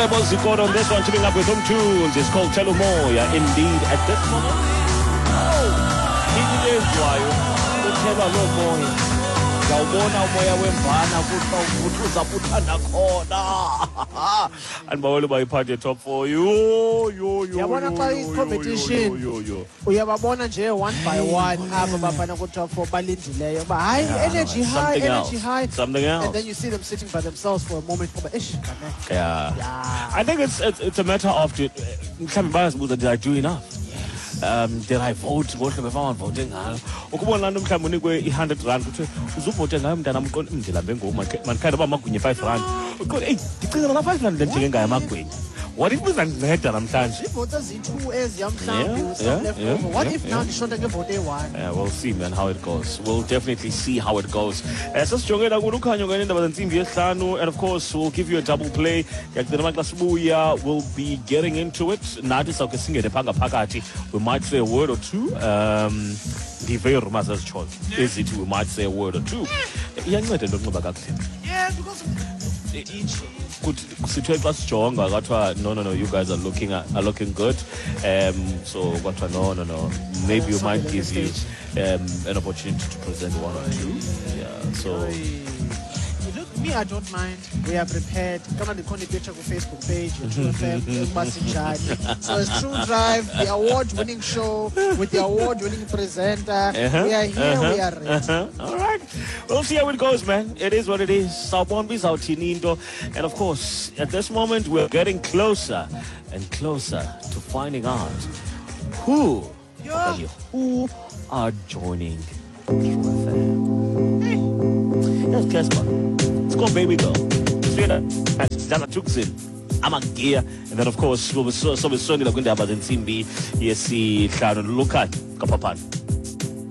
Ebo Zikoro on this one, teaming up with Home Tunes. It's called Telumoya. Indeed, at this moment, it is why the Telumoya. Yawubona umoya wemvana kuthi uzabuthanda khona. Andibawela bayiphathe top 4. Yo. Yabona xa i-competition uyababona nje one by one aba bafana ku top 4 balindileyo ba hayi energy high something else, and then you see them sitting by themselves for a moment for yeah. I think it's a matter of mhlawumbe bayazibuza, did I do enough? Did I vote? What if I want voting? Ukubona lana mhlawumbe unikwe i100 rand kuthi uzuvote ngayo mntana mqondo ndilambe ngoma mankhanda bamagunye 5 rand. Uqondo ndicinga la 5 rand ndithenge ngayo amagwinya. What if uzanginceda namhlanje? Ivote zi2 eziyamhlawumbe some left over. What if now ndishonta ngevote e1? Yeah, we'll see, man, how it goes. We'll definitely see how it goes. Sasijongela kulukhanyo ngendaba zensimbi yesihlanu, and of course we'll give you a double play. Yakugcina amaxa sibuya, we'll be getting into it. Nathi sawuke singene phakathi. We might say a word or two. Ndive rumors as choice. Is it we might say a word or two? Iyanceda into onxiba kakuhle. Yeah, because sithe xa sijonga kwathiwa no, you guys are looking good, so kwathiwa no, maybe you might give you an opportunity to present one or two. Yeah, so me, I don't mind. We are prepared. Come on, the picture on Facebook page, True FM, so it's True Drive, the award-winning show with the award-winning presenter. We are here, we are ready. All right. We'll see how it goes, man. It is what it is. Sawubona Tinindo. And of course, at this moment, we're getting closer and closer to finding out who are joining True FM. Hey, that's Casper. Let's go, baby girl. Straight up. Dana Tuxin. I'm a gear. And then, of course, we'll be so like when they're about in Simbi. Yes, see, Look at Kapapan.